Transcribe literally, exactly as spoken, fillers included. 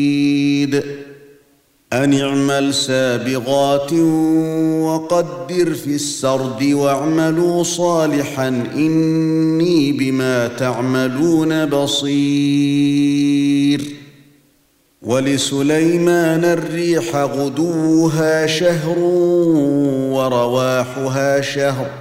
أن اعمل سابغات وقدر في السرد واعملوا صالحا إني بما تعملون بصير ولسليمان الريح غدوها شهر ورواحها شهر